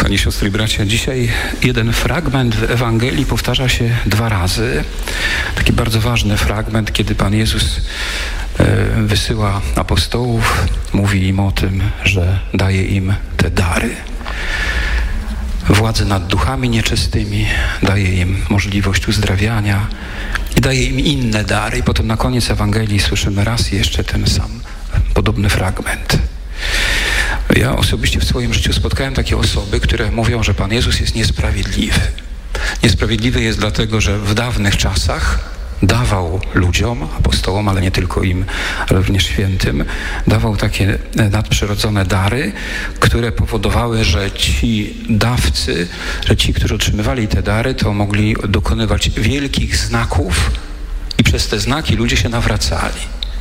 Kochani siostry i bracia, dzisiaj jeden fragment w Ewangelii powtarza się 2 razy. Taki bardzo ważny fragment, kiedy Pan Jezus wysyła apostołów, mówi im o tym, że daje im te dary. Władzę nad duchami nieczystymi, daje im możliwość uzdrawiania i daje im inne dary. I potem na koniec Ewangelii słyszymy raz jeszcze ten sam, podobny fragment. Ja osobiście w swoim życiu spotkałem takie osoby, które mówią, że Pan Jezus jest niesprawiedliwy. Niesprawiedliwy jest dlatego, że w dawnych czasach dawał ludziom, apostołom, ale nie tylko im, ale również świętym, dawał takie nadprzyrodzone dary, które powodowały, że ci dawcy, że ci, którzy otrzymywali te dary, to mogli dokonywać wielkich znaków i przez te znaki ludzie się nawracali.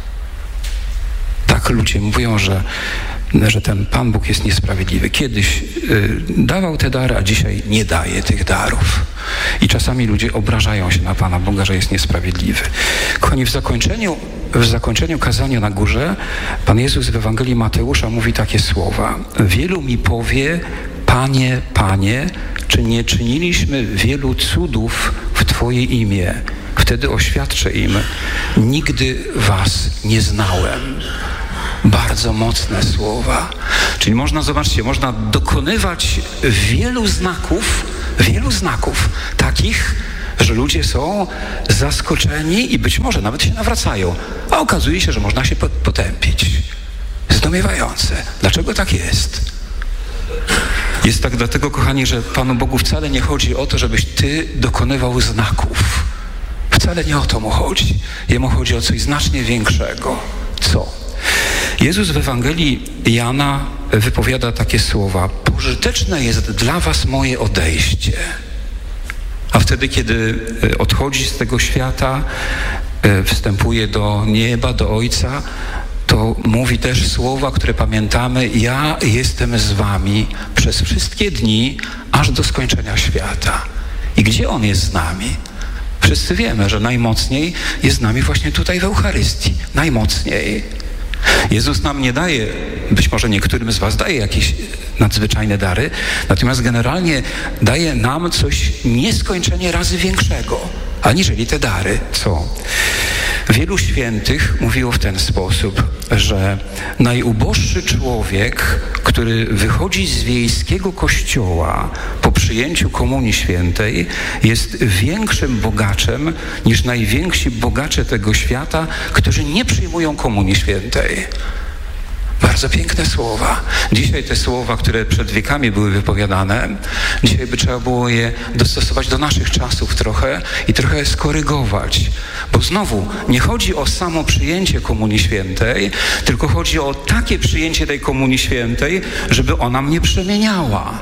Tak ludzie mówią, że ten Pan Bóg jest niesprawiedliwy. Kiedyś dawał te dary, a dzisiaj nie daje tych darów. I czasami ludzie obrażają się na Pana Boga, że jest niesprawiedliwy. Kochani, w zakończeniu kazania na górze Pan Jezus w Ewangelii Mateusza mówi takie słowa. Wielu mi powie, Panie, Panie, czy nie czyniliśmy wielu cudów w Twoje imię? Wtedy oświadczę im, nigdy Was nie znałem. Bardzo mocne słowa. Czyli można dokonywać wielu znaków takich, że ludzie są zaskoczeni i być może nawet się nawracają. A okazuje się, że można się potępić. Zdumiewające. Dlaczego tak jest? Jest tak dlatego, kochani, że Panu Bogu wcale nie chodzi o to, żebyś Ty dokonywał znaków. Wcale nie o to Mu chodzi. Jemu chodzi o coś znacznie większego. Co? Jezus w Ewangelii Jana wypowiada takie słowa. Pożyteczne jest dla was moje odejście. A wtedy, kiedy odchodzi z tego świata, wstępuje do nieba, do Ojca, to mówi też słowa, które pamiętamy. Ja jestem z wami przez wszystkie dni, aż do skończenia świata. I gdzie On jest z nami? Wszyscy wiemy, że najmocniej jest z nami właśnie tutaj w Eucharystii. Najmocniej. Jezus nam nie daje, być może niektórym z was daje jakieś nadzwyczajne dary, natomiast generalnie daje nam coś nieskończenie razy większego, aniżeli te dary. Co? Wielu świętych mówiło w ten sposób, że najuboższy człowiek, który wychodzi z wiejskiego kościoła po przyjęciu Komunii Świętej, jest większym bogaczem niż najwięksi bogacze tego świata, którzy nie przyjmują Komunii Świętej. Bardzo piękne słowa. Dzisiaj te słowa, które przed wiekami były wypowiadane, dzisiaj by trzeba było je dostosować do naszych czasów trochę i trochę skorygować. Bo znowu nie chodzi o samo przyjęcie Komunii Świętej, tylko chodzi o takie przyjęcie tej Komunii Świętej, żeby ona mnie przemieniała.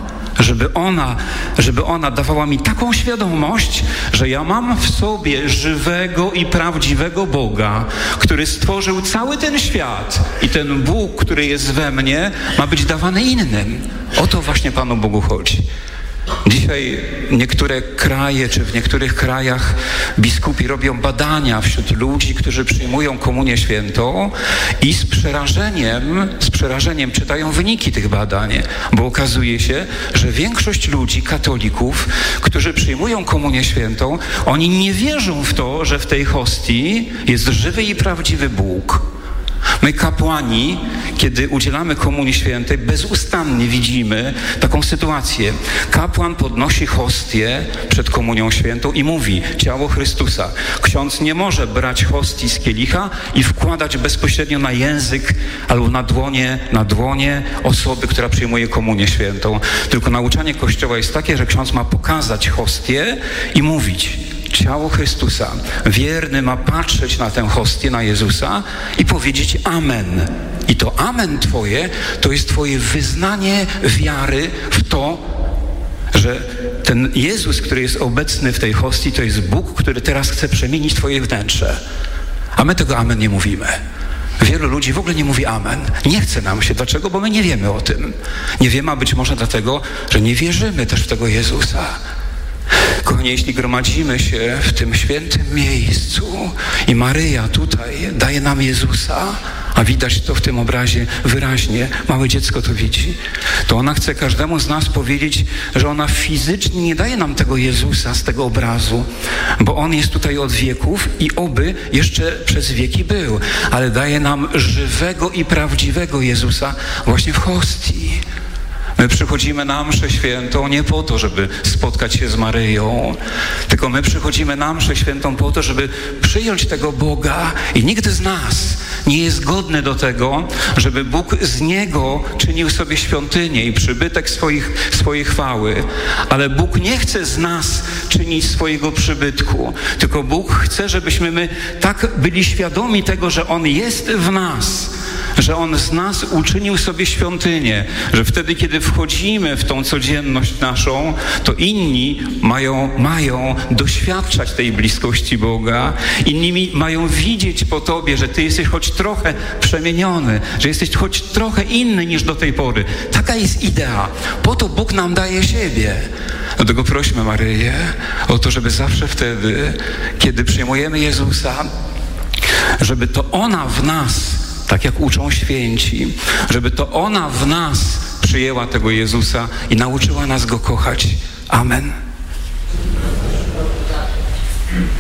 Żeby ona dawała mi taką świadomość, że ja mam w sobie żywego i prawdziwego Boga, który stworzył cały ten świat i ten Bóg, który jest we mnie, ma być dawany innym. O to właśnie Panu Bogu chodzi. Dzisiaj niektóre kraje, czy w niektórych krajach biskupi robią badania wśród ludzi, którzy przyjmują Komunię Świętą i z przerażeniem czytają wyniki tych badań, bo okazuje się, że większość ludzi, katolików, którzy przyjmują Komunię Świętą, oni nie wierzą w to, że w tej hostii jest żywy i prawdziwy Bóg. My kapłani, kiedy udzielamy Komunii Świętej, bezustannie widzimy taką sytuację. Kapłan podnosi hostię przed Komunią Świętą i mówi: ciało Chrystusa. Ksiądz nie może brać hostii z kielicha i wkładać bezpośrednio na język albo na dłonie osoby, która przyjmuje Komunię Świętą. Tylko nauczanie Kościoła jest takie, że ksiądz ma pokazać hostię i mówić: ciało Chrystusa. Wierny ma patrzeć na tę hostię, na Jezusa i powiedzieć amen. I to amen twoje, to jest twoje wyznanie wiary w to, że ten Jezus, który jest obecny w tej hostii, to jest Bóg, który teraz chce przemienić twoje wnętrze. A my tego amen nie mówimy. Wielu ludzi w ogóle nie mówi amen. Nie chce nam się. Dlaczego? Bo my nie wiemy o tym. Nie wiemy, a być może dlatego, że nie wierzymy też w tego Jezusa. Kochani, jeśli gromadzimy się w tym świętym miejscu i Maryja tutaj daje nam Jezusa, a widać to w tym obrazie wyraźnie, małe dziecko to widzi, to ona chce każdemu z nas powiedzieć, że ona fizycznie nie daje nam tego Jezusa z tego obrazu, bo On jest tutaj od wieków i oby jeszcze przez wieki był, ale daje nam żywego i prawdziwego Jezusa właśnie w hostii. My przychodzimy na mszę świętą nie po to, żeby spotkać się z Maryją, tylko my przychodzimy na mszę świętą po to, żeby przyjąć tego Boga i nikt z nas nie jest godny do tego, żeby Bóg z Niego czynił sobie świątynię i przybytek swojej chwały. Ale Bóg nie chce z nas czynić swojego przybytku, tylko Bóg chce, żebyśmy my tak byli świadomi tego, że On jest w nas, że On z nas uczynił sobie świątynię, że wtedy, kiedy wchodzimy w tą codzienność naszą, to inni mają doświadczać tej bliskości Boga, inni mają widzieć po Tobie, że Ty jesteś choć trochę przemieniony, że jesteś choć trochę inny niż do tej pory. Taka jest idea. Po to Bóg nam daje siebie. Dlatego prośmy Maryję o to, żeby zawsze wtedy, kiedy przyjmujemy Jezusa, żeby to ona w nas, tak jak uczą święci, żeby to ona w nas przyjęła tego Jezusa i nauczyła nas Go kochać. Amen.